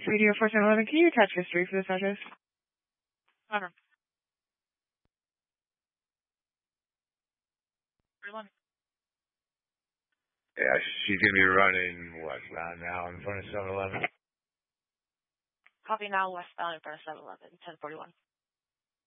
Radio 411, can you attach history for this address? Hold on. 41. Yeah, she's going to be running, westbound now in front of 7-Eleven? Copy now, westbound in front of 7-Eleven, 1041.